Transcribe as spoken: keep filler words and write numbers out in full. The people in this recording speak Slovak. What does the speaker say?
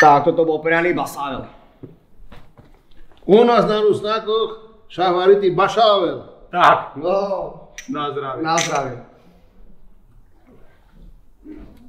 Tak toto bol prianý basável. U nás na Rusnákoch šahvaritý bašável. Tak. No, na zdravie. Na zdravie.